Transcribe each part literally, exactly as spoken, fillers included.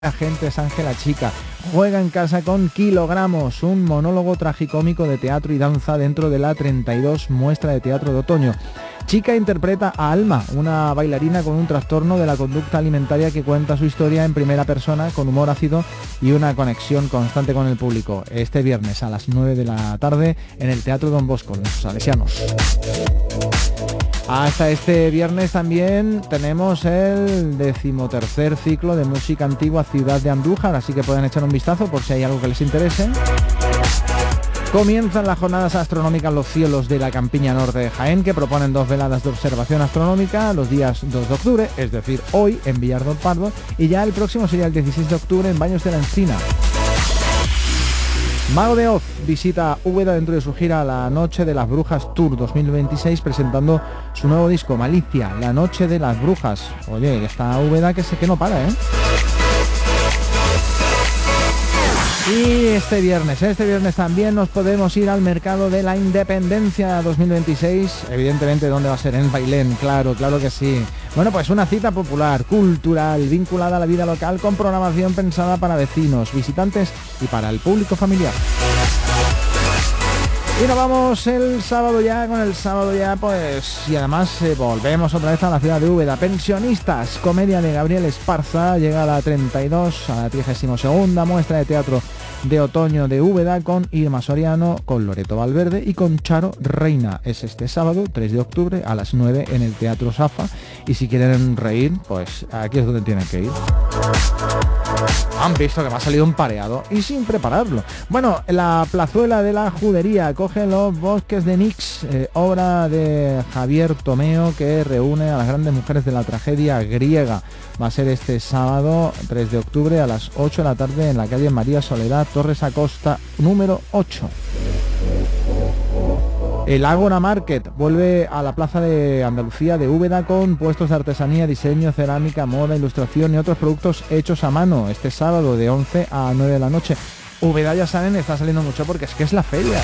Agentes Ángela Chica, juega en casa con Kilogramos, un monólogo tragicómico de teatro y danza dentro de la treinta y dos muestra de teatro de otoño. Chica interpreta a Alma, una bailarina con un trastorno de la conducta alimentaria que cuenta su historia en primera persona con humor ácido y una conexión constante con el público. Este viernes a las nueve de la tarde en el Teatro Don Bosco, en los Salesianos. Hasta este viernes también tenemos el decimotercer ciclo de música antigua Ciudad de Andújar, así que pueden echar un vistazo por si hay algo que les interese. Comienzan las jornadas astronómicas Los Cielos de la Campiña Norte de Jaén, que proponen dos veladas de observación astronómica los días dos de octubre, es decir, hoy en Villar del Pardo, y ya el próximo sería el dieciséis de octubre en Baños de la Encina. Mago de Oz visita Úbeda dentro de su gira La Noche de las Brujas Tour dos mil veintiséis, presentando su nuevo disco Malicia, La Noche de las Brujas. Oye, esta Úbeda que sé que no para, ¿eh? Y este viernes, este viernes también nos podemos ir al Mercado de la Independencia dos mil veintiséis, evidentemente ¿dónde va a ser? En Bailén, claro, claro que sí. Bueno, pues una cita popular, cultural, vinculada a la vida local, con programación pensada para vecinos, visitantes y para el público familiar. Y nos vamos el sábado ya, con el sábado ya, pues, y además eh, volvemos otra vez a la ciudad de Úbeda. Pensionistas, comedia de Gabriel Esparza, llega a la treinta y dos, a la trigésima segunda muestra de teatro de otoño de Úbeda, con Irma Soriano, con Loreto Valverde y con Charo Reina. Es este sábado, tres de octubre, a las nueve en el Teatro Safa, y si quieren reír, pues aquí es donde tienen que ir. Han visto que me ha salido un pareado y sin prepararlo. Bueno, la plazuela de la Judería coge Los Bosques de Nix, eh, obra de Javier Tomeo, que reúne a las grandes mujeres de la tragedia griega. Va a ser este sábado tres de octubre a las ocho de la tarde en la calle María Soledad, Torres Acosta, número ocho. El Ágora Market vuelve a la Plaza de Andalucía de Úbeda con puestos de artesanía, diseño, cerámica, moda, ilustración y otros productos hechos a mano este sábado de once a nueve de la noche. Úbeda, ya saben, está saliendo mucho porque es que es la feria.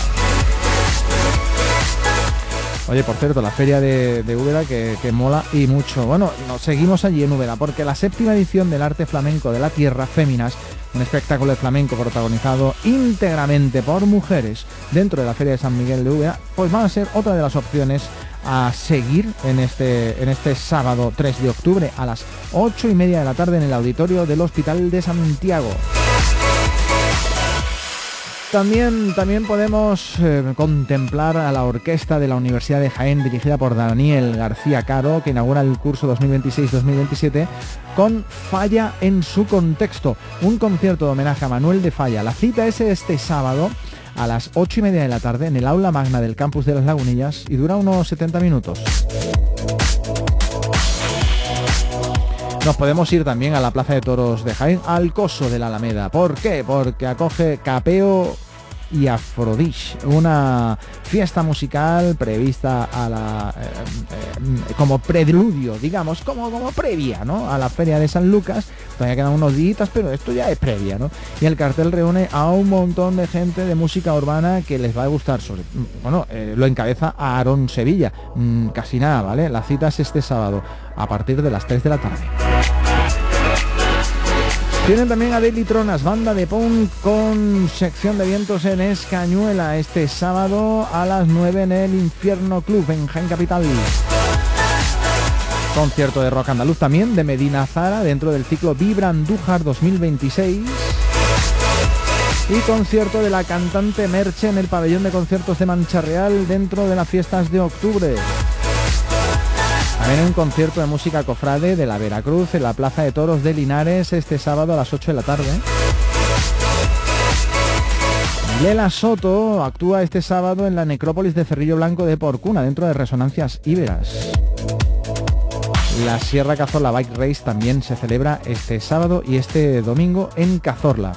Oye, por cierto, la feria de, de Úbeda que, que mola y mucho. Bueno, nos seguimos allí en Úbeda porque la séptima edición del Arte Flamenco de la Tierra, Féminas, un espectáculo de flamenco protagonizado íntegramente por mujeres dentro de la Feria de San Miguel de Úbeda, pues van a ser otra de las opciones a seguir en este, en este sábado tres de octubre a las ocho y media de la tarde en el auditorio del Hospital de Santiago. También, también podemos eh, contemplar a la orquesta de la Universidad de Jaén, dirigida por Daniel García Caro, que inaugura el curso dos mil veintiséis dos mil veintisiete con Falla en su contexto, un concierto de homenaje a Manuel de Falla. La cita es este sábado a las ocho y media de la tarde en el aula magna del campus de Las Lagunillas y dura unos setenta minutos. Nos podemos ir también a la Plaza de Toros de Jaén, al Coso de la Alameda. ¿Por qué? Porque acoge Capeo y Afrodich, una fiesta musical prevista a la eh, eh, como preludio, digamos, como, como previa, ¿no?, a la Feria de San Lucas. Todavía quedan unos días, pero esto ya es previa, ¿no? Y el cartel reúne a un montón de gente de música urbana que les va a gustar. Sobre, bueno, eh, lo encabeza a Aarón Sevilla, mm, casi nada, ¿vale? La cita es este sábado a partir de las tres de la tarde. Tienen también a Daily Tronas, banda de punk con sección de vientos en Escañuela, este sábado a las nueve en el Infierno Club en Jaén Capital. Concierto de rock andaluz también de Medina Zara dentro del ciclo Vibra Andújar dos mil veintiséis. Y concierto de la cantante Merche en el pabellón de conciertos de Mancha Real dentro de las fiestas de octubre. También un concierto de música cofrade de la Veracruz en la Plaza de Toros de Linares este sábado a las ocho de la tarde. Lela Soto actúa este sábado en la necrópolis de Cerrillo Blanco de Porcuna dentro de Resonancias Íberas. La Sierra Cazorla Bike Race también se celebra este sábado y este domingo en Cazorla.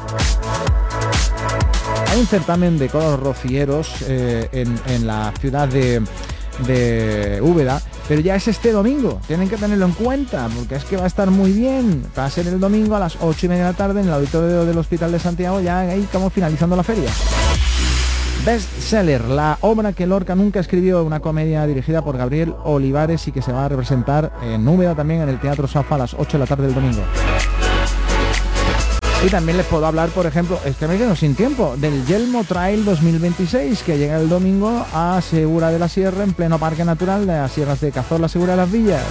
Hay un certamen de coros rocieros eh, en, en la ciudad de, de Úbeda, pero ya es este domingo, tienen que tenerlo en cuenta, porque es que va a estar muy bien. Va a ser el domingo a las ocho y media de la tarde en el auditorio del Hospital de Santiago, ya ahí como finalizando la feria. Bestseller, la obra que Lorca nunca escribió, una comedia dirigida por Gabriel Olivares y que se va a representar en Úbeda también en el Teatro Safa a las ocho de la tarde del domingo. Y también les puedo hablar, por ejemplo, es que me quedo sin tiempo, del Yelmo Trail dos mil veintiséis, que llega el domingo a Segura de la Sierra, en pleno Parque Natural de las Sierras de Cazorla, Segura de las Villas.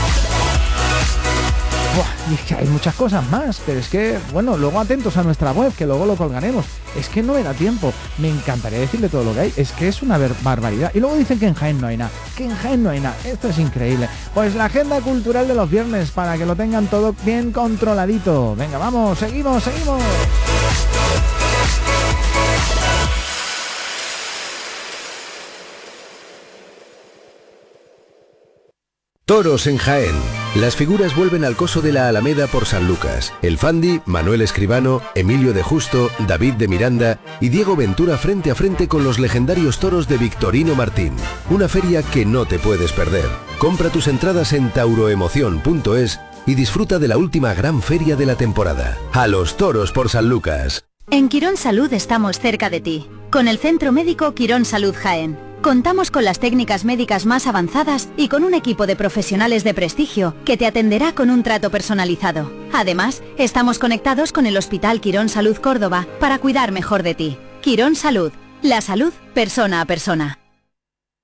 Buah, y es que hay muchas cosas más, pero es que, bueno, luego atentos a nuestra web, que luego lo colgaremos. Es que no me da tiempo. Me encantaría decirle todo lo que hay. Es que es una barbaridad. Y luego dicen que en Jaén no hay nada. Que en Jaén no hay nada. Esto es increíble. Pues la agenda cultural de los viernes, para que lo tengan todo bien controladito. Venga, vamos, seguimos, seguimos. Toros en Jaén. Las figuras vuelven al coso de la Alameda por San Lucas. El Fandi, Manuel Escribano, Emilio de Justo, David de Miranda y Diego Ventura frente a frente con los legendarios toros de Victorino Martín. Una feria que no te puedes perder. Compra tus entradas en tauroemoción punto es y disfruta de la última gran feria de la temporada. A los toros por San Lucas. En Quirón Salud estamos cerca de ti. Con el Centro Médico Quirón Salud Jaén. Contamos con las técnicas médicas más avanzadas y con un equipo de profesionales de prestigio que te atenderá con un trato personalizado. Además, estamos conectados con el Hospital Quirón Salud Córdoba para cuidar mejor de ti. Quirón Salud. La salud persona a persona.